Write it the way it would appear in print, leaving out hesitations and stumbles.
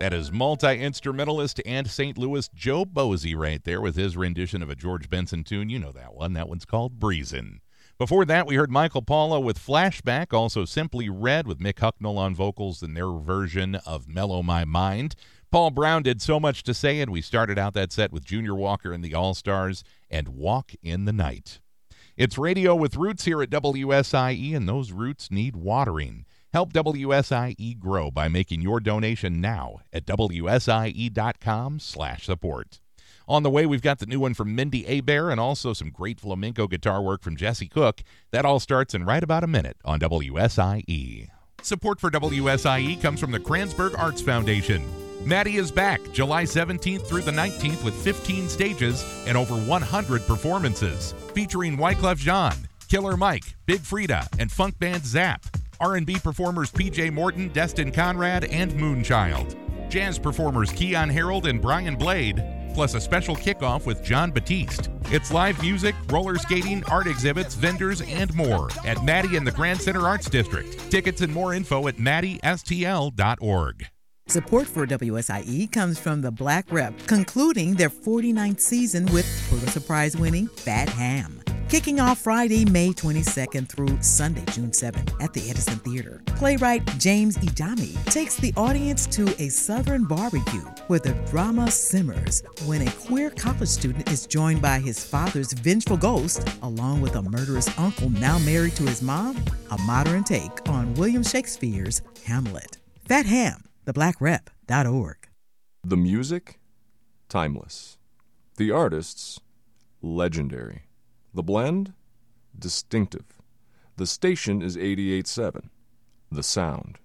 That is multi-instrumentalist and St. Louis Joe Bosey right there with his rendition of a George Benson tune. You know that one. That one's called Breezin'. Before that, we heard Michael Paulo with Flashback, also Simply Red with Mick Hucknall on vocals in their version of Mellow My Mind. Paul Brown did So Much to Say, and we started out that set with Junior Walker and the All-Stars and Walk in the Night. It's Radio with Roots here at WSIE, and those roots need watering. Help WSIE grow by making your donation now at WSIE.com/support. On the way, we've got the new one from Mindy Abair and also some great flamenco guitar work from Jesse Cook. That all starts in right about a minute on WSIE. Support for WSIE comes from the Kranzberg Arts Foundation. Maddie is back July 17th through the 19th with 15 stages and over 100 performances, featuring Wyclef Jean, Killer Mike, Big Frida, and funk band Zap, R&B performers PJ Morton, Destin Conrad, and Moonchild, jazz performers Keon Harold and Brian Blade, plus a special kickoff with John Batiste. It's live music, roller skating, art exhibits, vendors, and more at Maddie in the Grand Center Arts District. Tickets and more info at maddiestl.org. Support for WSIE comes from the Black Rep, concluding their 49th season with Pulitzer Prize-winning Fat Ham. Kicking off Friday, May 22nd through Sunday, June 7th at the Edison Theater. Playwright James Ijami takes the audience to a Southern barbecue where the drama simmers when a queer college student is joined by his father's vengeful ghost along with a murderous uncle now married to his mom, a modern take on William Shakespeare's Hamlet. Fat Ham, thebblackrep.org. The music, timeless. The artists, legendary. The blend, distinctive. The station is 88.7. The sound,